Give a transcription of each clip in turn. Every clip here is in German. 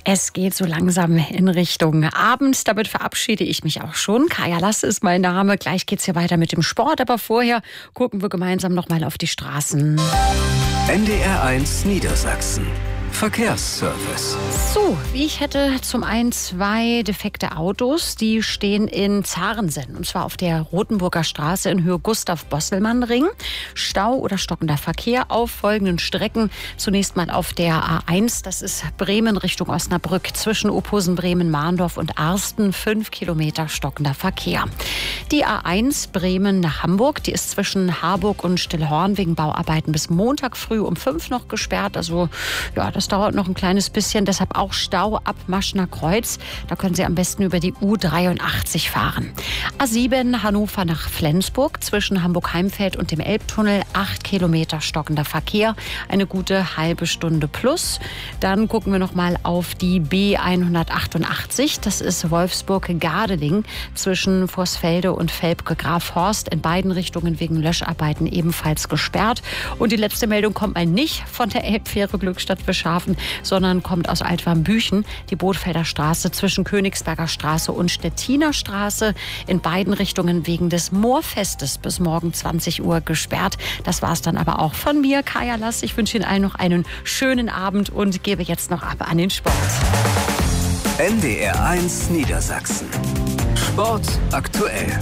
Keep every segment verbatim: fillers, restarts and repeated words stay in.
Es geht so langsam in Richtung Abend. Damit verabschiede ich mich auch schon. Kaya Lasse ist mein Name. Gleich geht's hier weiter mit dem Sport. Aber vorher gucken wir gemeinsam noch mal auf die Straßen. N D R eins Niedersachsen. Verkehrsservice. So, wie ich hätte zum einen zwei defekte Autos, die stehen in Zarensen, und zwar auf der Rothenburger Straße in Höhe Gustav-Bosselmann-Ring. Stau oder stockender Verkehr auf folgenden Strecken. Zunächst mal auf der A eins, das ist Bremen Richtung Osnabrück, zwischen Ophusen, Bremen, Mahndorf und Arsten, fünf Kilometer stockender Verkehr. Die A eins Bremen nach Hamburg, die ist zwischen Harburg und Stillhorn wegen Bauarbeiten bis Montag früh um fünf noch gesperrt. Also ja, das dauert noch ein kleines bisschen, deshalb auch Stau ab Maschner Kreuz. Da können Sie am besten über die U dreiundachtzig fahren. A sieben Hannover nach Flensburg, zwischen Hamburg-Heimfeld und dem Elbtunnel, acht Kilometer stockender Verkehr, eine gute halbe Stunde plus. Dann gucken wir noch mal auf die B hundertachtundachtzig, das ist Wolfsburg-Gardeling, zwischen Vorsfelde und Velpke-Grafhorst, in beiden Richtungen wegen Löscharbeiten ebenfalls gesperrt. Und die letzte Meldung kommt mal nicht von der Elbfähre Glückstadt-Bischhafen, sondern kommt aus Altwarmbüchen. Die Bootfelder Straße zwischen Königsberger Straße und Stettiner Straße, in beiden Richtungen wegen des Moorfestes bis morgen zwanzig Uhr gesperrt. Das war es dann aber auch von mir, Kaya Lasse. Ich wünsche Ihnen allen noch einen schönen Abend und gebe jetzt noch ab an den Sport. N D R eins Niedersachsen. Sport aktuell.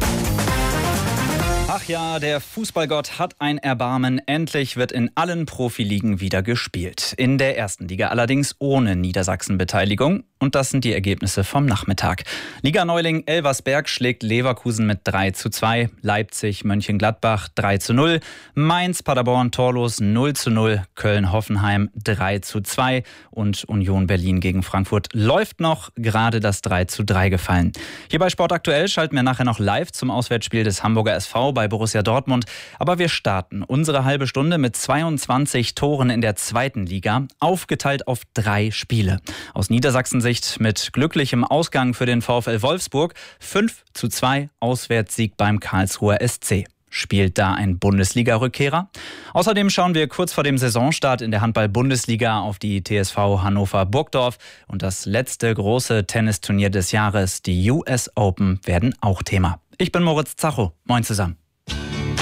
Ach ja, der Fußballgott hat ein Erbarmen. Endlich wird in allen Profiligen wieder gespielt. In der ersten Liga allerdings ohne Niedersachsen-Beteiligung. Und das sind die Ergebnisse vom Nachmittag. Liga-Neuling Elversberg schlägt Leverkusen mit drei zu zwei. Leipzig, Mönchengladbach drei zu null. Mainz, Paderborn torlos null zu null. Köln-Hoffenheim drei zu zwei. Und Union Berlin gegen Frankfurt läuft noch, gerade das drei zu drei gefallen. Hier bei Sport aktuell schalten wir nachher noch live zum Auswärtsspiel des Hamburger S V bei Borussia Dortmund. Aber wir starten unsere halbe Stunde mit zweiundzwanzig Toren in der zweiten Liga, aufgeteilt auf drei Spiele. Aus Niedersachsen mit glücklichem Ausgang für den VfL Wolfsburg. fünf zu zwei Auswärtssieg beim Karlsruher S C. Spielt da ein Bundesliga-Rückkehrer? Außerdem schauen wir kurz vor dem Saisonstart in der Handball-Bundesliga auf die T S V Hannover-Burgdorf. Und das letzte große Tennisturnier des Jahres, die U S Open, werden auch Thema. Ich bin Moritz Zacho. Moin zusammen.